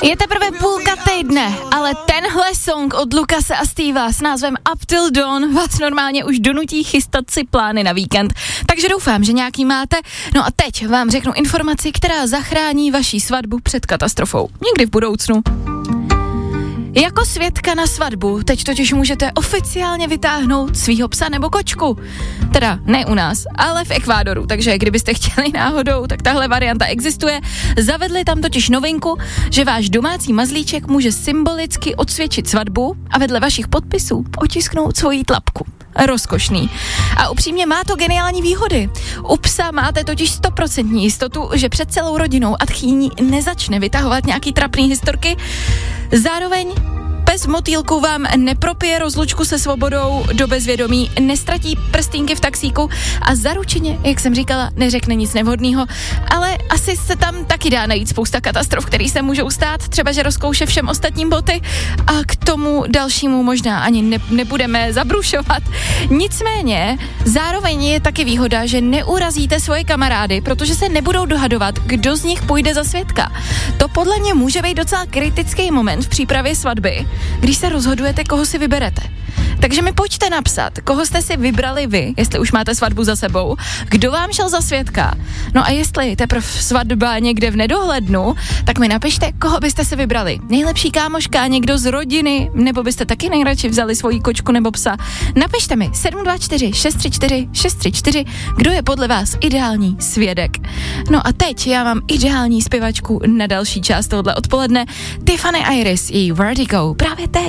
Je teprve půlka týdne, ale tenhle song od Lukase a Steva s názvem Up Till Dawn vás normálně už donutí chystat si plány na víkend. Takže doufám, že nějaký máte. No a teď vám řeknu informaci, která zachrání vaši svatbu před katastrofou. Někdy v budoucnu. Jako svědka na svatbu teď totiž můžete oficiálně vytáhnout svýho psa nebo kočku. Teda ne u nás, ale v Ekvádoru, takže kdybyste chtěli náhodou, tak tahle varianta existuje. Zavedli tam totiž novinku, že váš domácí mazlíček může symbolicky odsvědčit svatbu a vedle vašich podpisů otisknout svoji tlapku. Rozkošný. A upřímně má to geniální výhody. U psa máte totiž 100% jistotu, že před celou rodinou a tchýní nezačne vytahovat nějaký trapný historky. Zároveň pes v motýlku vám nepropije rozlučku se svobodou do bezvědomí, nestratí prstínky v taxíku a zaručeně, jak jsem říkala, neřekne nic nevhodného, ale asi se tam taky dá najít spousta katastrof, které se můžou stát, třeba že rozkouše všem ostatním boty a k tomu dalšímu možná ani nebudeme zabrušovat. Nicméně, zároveň je taky výhoda, že neurazíte svoje kamarády, protože se nebudou dohadovat, kdo z nich půjde za svědka. To podle mě může být docela kritický moment v přípravě svatby, když se rozhodujete, koho si vyberete. Takže mi pojďte napsat, koho jste si vybrali vy, jestli už máte svatbu za sebou, kdo vám šel za svědka. No a jestli teprve svatba někde v nedohlednu, tak mi napište, koho byste si vybrali. Nejlepší kámoška, někdo z rodiny, nebo byste taky nejradši vzali svoji kočku nebo psa. Napište mi 724 634 634, kdo je podle vás ideální svědek. No a teď já mám ideální zpěvačku na další část tohohle odpoledne. Tiffany Iris, její Vertigo, právě teď.